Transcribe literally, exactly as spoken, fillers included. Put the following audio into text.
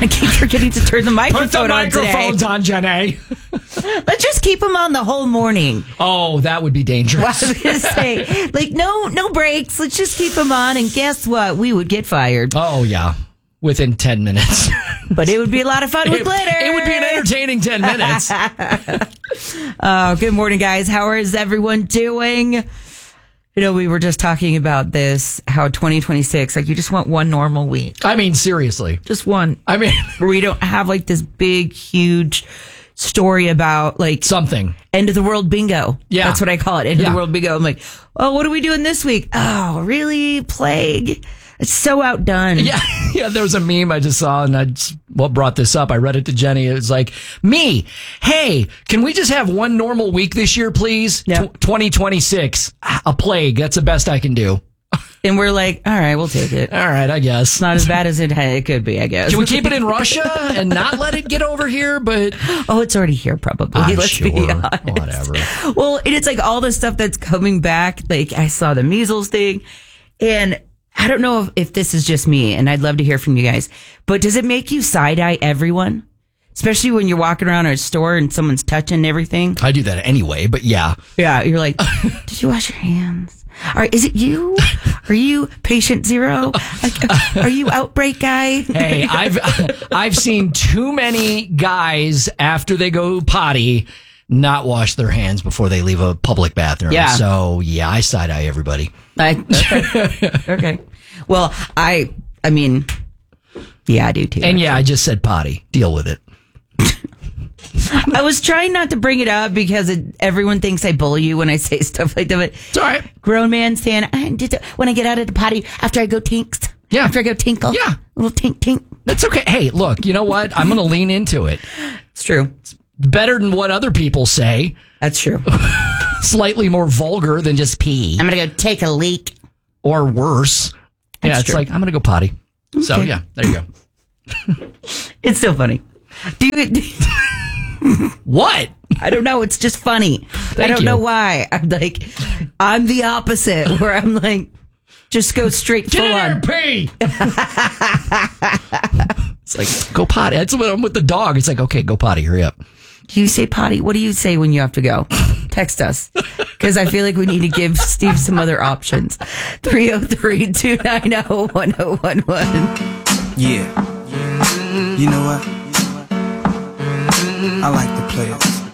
I keep forgetting to turn the microphone Put the on microphones today. on, Jenny. Let's just keep them on the whole morning. Oh, that would be dangerous. Well, I was going to say, like, no, no breaks. Let's just keep them on. And guess what? We would get fired. Oh, yeah. Within ten minutes. But it would be a lot of fun with it, glitter. It would be an entertaining ten minutes. Oh, good morning, guys. How is everyone doing? You know, we were just talking about this, how twenty twenty-six, like, you just want one normal week. I mean, seriously. Just one. I mean, where we don't have, like, this big, huge story about, like, something. End of the world bingo. Yeah. That's what I call it. End yeah. of the world bingo. I'm like, oh, what are we doing this week? Oh, really? Plague? It's so outdone. Yeah, yeah. There was a meme I just saw, and I just, what brought this up? I read it to Jenny. It was like, me, hey, can we just have one normal week this year, please? Yep. T- twenty twenty-six, a plague. That's the best I can do. And we're like, all right, we'll take it. All right, I guess. It's not as bad as it, it could be, I guess. Can we keep it in Russia and not let it get over here? But oh, it's already here, probably. I'm Let's sure. be honest. Whatever. Well, and it's like all the stuff that's coming back. Like, I saw the measles thing, and I don't know if, if this is just me, and I'd love to hear from you guys, but does it make you side-eye everyone? Especially when you're walking around a store and someone's touching everything. I do that anyway, but yeah. Yeah, you're like, did you wash your hands? Are, is it you? Are you patient zero? Like, are you outbreak guy? Hey, I've I've seen too many guys after they go potty not wash their hands before they leave a public bathroom. Yeah. So yeah, I side eye everybody. I, okay. okay. Well, I I mean, yeah, I do too. And yeah, I just said potty. Deal with it. I was trying not to bring it up because it, everyone thinks I bully you when I say stuff like that. But it's all right. Grown man saying, I did the, when I get out of the potty after I go tinks. Yeah. After I go tinkle. Yeah. Little tink tink. That's okay. Hey, look, you know what? I'm going to lean into it. It's true. It's better than what other people say. That's true. Slightly more vulgar than just pee. I'm going to go take a leak. Or worse. That's yeah, it's true. like, I'm going to go potty. Okay. So, yeah, there you go. It's still funny. Do you... Do What? I don't know. It's just funny. Thank I don't you. know why. I'm like, I'm the opposite, where I'm like, just go straight Get full in on. there, pee. It's like, go potty. That's what I'm with the dog. It's like, okay, go potty. Hurry up. Do you say potty? What do you say when you have to go? Text us. Because I feel like we need to give Steve some other options. three oh three, two nine oh, one oh one one. Yeah. You know what? I like to play it.